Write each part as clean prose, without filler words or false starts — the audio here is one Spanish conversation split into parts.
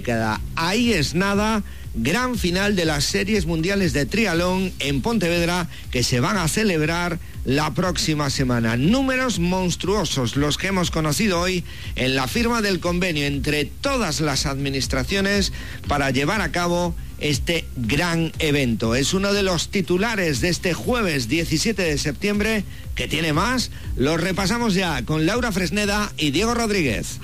década. Ahí es nada. Gran final de las series mundiales de triatlón en Pontevedra que se van a celebrar la próxima semana. Números monstruosos los que hemos conocido hoy en la firma del convenio entre todas las administraciones para llevar a cabo este gran evento. Es uno de los titulares de este jueves 17 de septiembre. ¿Que tiene más? Los repasamos ya con Laura Fresneda y Diego Rodríguez.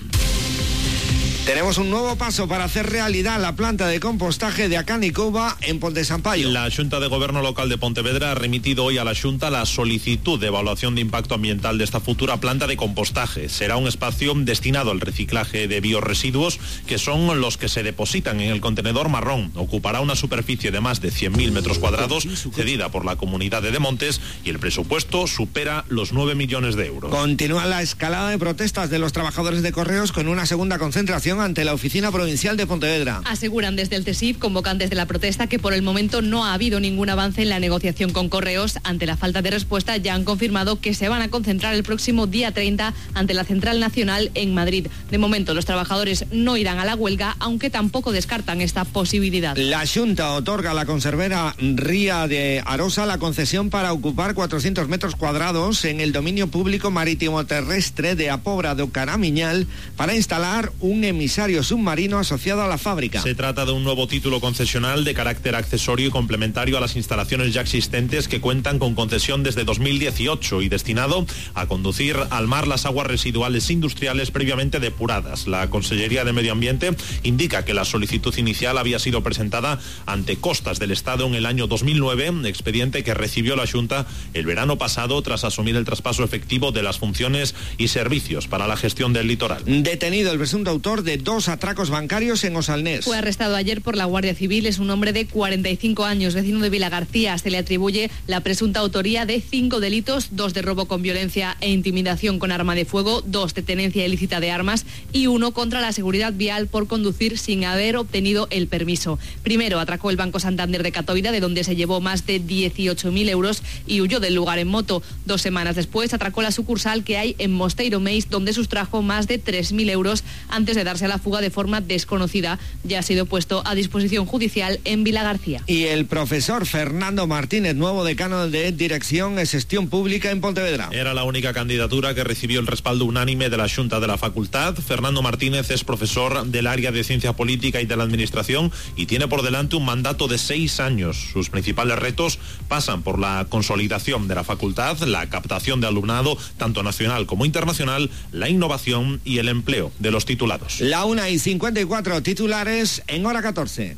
Tenemos un nuevo paso para hacer realidad la planta de compostaje de Acanicouba en Ponte Sampaio. La Xunta de Gobierno Local de Pontevedra ha remitido hoy a la Xunta la solicitud de evaluación de impacto ambiental de esta futura planta de compostaje. Será un espacio destinado al reciclaje de biorresiduos, que son los que se depositan en el contenedor marrón. Ocupará una superficie de más de 100.000 metros cuadrados, cedida por la Comunidad de Montes, y el presupuesto supera los 9 millones de euros. Continúa la escalada de protestas de los trabajadores de Correos con una segunda concentración ante la Oficina Provincial de Pontevedra. Aseguran desde el CESIF, convocantes de la protesta, que por el momento no ha habido ningún avance en la negociación con Correos. Ante la falta de respuesta, ya han confirmado que se van a concentrar el próximo día 30 ante la Central Nacional en Madrid. De momento, los trabajadores no irán a la huelga, aunque tampoco descartan esta posibilidad. La Xunta otorga a la conservera Ría de Arosa la concesión para ocupar 400 metros cuadrados en el dominio público marítimo terrestre de Apobra do Caramiñal para instalar un emisario submarino asociado a la fábrica. Se trata de un nuevo título concesional de carácter accesorio y complementario a las instalaciones ya existentes que cuentan con concesión desde 2018 y destinado a conducir al mar las aguas residuales industriales previamente depuradas. La Consellería de Medio Ambiente indica que la solicitud inicial había sido presentada ante Costas del Estado en el año 2009, expediente que recibió la Xunta el verano pasado tras asumir el traspaso efectivo de las funciones y servicios para la gestión del litoral. Detenido el presunto autor de 2 atracos bancarios en Osalnés. Fue arrestado ayer por la Guardia Civil. Es un hombre de 45 años, vecino de Vilagarcía. Se le atribuye la presunta autoría de 5 delitos, 2 de robo con violencia e intimidación con arma de fuego, 2 de tenencia ilícita de armas y 1 contra la seguridad vial por conducir sin haber obtenido el permiso. Primero atracó el Banco Santander de Catoira, de donde se llevó más de 18.000 euros y huyó del lugar en moto. 2 semanas después atracó la sucursal que hay en Mosteiro Meis, donde sustrajo más de 3.000 euros antes de darse a la fuga de forma desconocida. Ya ha sido puesto a disposición judicial en Vilagarcía. Y el profesor Fernando Martínez, nuevo decano de Dirección y Gestión Pública en Pontevedra. Era la única candidatura que recibió el respaldo unánime de la Xunta de la Facultad. Fernando Martínez es profesor del área de Ciencia Política y de la Administración y tiene por delante un mandato de 6 años. Sus principales retos pasan por la consolidación de la facultad, la captación de alumnado, tanto nacional como internacional, la innovación y el empleo de los titulados. La 1:54, titulares en hora 14.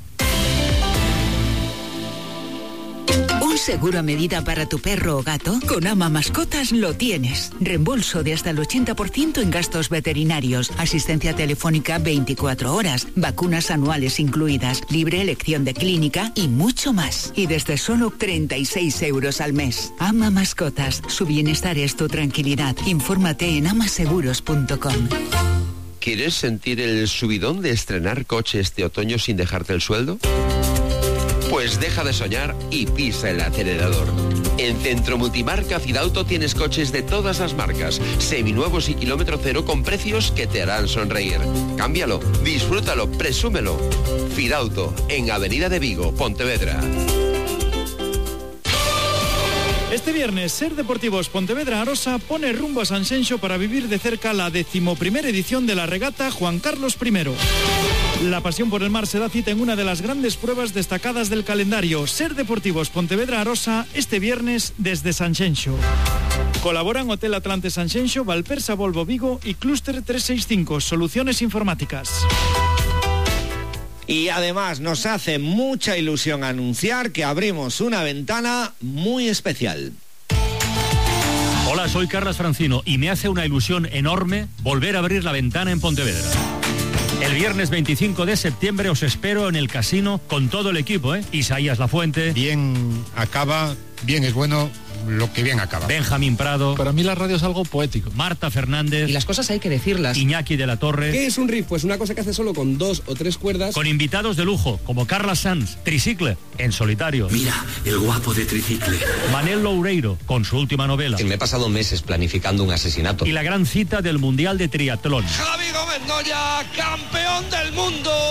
¿Un seguro a medida para tu perro o gato? Con Ama Mascotas lo tienes. Reembolso de hasta el 80% en gastos veterinarios, asistencia telefónica 24 horas, vacunas anuales incluidas, libre elección de clínica y mucho más. Y desde solo 36 euros al mes. Ama Mascotas, su bienestar es tu tranquilidad. Infórmate en amaseguros.com. ¿Quieres sentir el subidón de estrenar coche este otoño sin dejarte el sueldo? Pues deja de soñar y pisa el acelerador. En Centro Multimarca Fidauto tienes coches de todas las marcas, seminuevos y kilómetro cero con precios que te harán sonreír. Cámbialo, disfrútalo, presúmelo. Fidauto, en Avenida de Vigo, Pontevedra. Este viernes, Ser Deportivos Pontevedra Arosa pone rumbo a Sanxenxo para vivir de cerca la 11ª edición de la regata Juan Carlos I. La pasión por el mar se da cita en una de las grandes pruebas destacadas del calendario. Ser Deportivos Pontevedra Arosa este viernes desde Sanxenxo. Colaboran Hotel Atlante Sanxenxo, Valpersa Volvo Vigo y Clúster 365, Soluciones Informáticas. Y además nos hace mucha ilusión anunciar que abrimos una ventana muy especial. Hola, soy Carlos Francino y me hace una ilusión enorme volver a abrir la ventana en Pontevedra. El viernes 25 de septiembre os espero en el casino con todo el equipo, Isaías Lafuente. Bien acaba, bien es bueno, lo que bien acaba. Benjamín Prado. Para mí la radio es algo poético. Marta Fernández. Y las cosas hay que decirlas. Iñaki de la Torre. ¿Qué es un riff? Pues una cosa que hace solo con 2 o 3 cuerdas. Con invitados de lujo, como Carla Sanz, Tricicle, en solitario. Mira, el guapo de Tricicle. Manel Loureiro, con su última novela. Que me he pasado meses planificando un asesinato. Y la gran cita del Mundial de Triatlón. Javi Gómez Noya, campeón del mundo.